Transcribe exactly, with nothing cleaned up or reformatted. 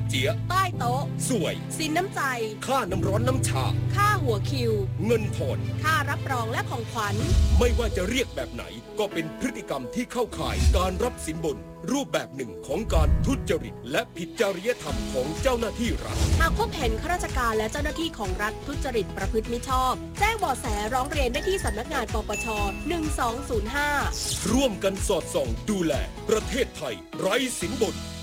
เจี๊ยใต้โต๊ะสวยสินน้ำใจค่าน้ำร้อนน้ำชาค่าหัวคิวเงินผ่อนค่ารับรองและของขวัญไม่ว่าจะเรียกแบบไหนก็เป็นพฤติกรรมที่เข้าข่ายการรับสินบนรูปแบบหนึ่งของการทุจริตและผิดจริยธรรมของเจ้าหน้าที่รัฐหากพบเห็นข้าราชการและเจ้าหน้าที่ของรัฐทุจริตประพฤติมิชอบแจ้งเบาะแสร้องเรียนได้ที่สำนักงานปปชหนึ่งสองศูนย์ห้าร่วมกันสอดส่องดูแลประเทศไทยไร้สินบน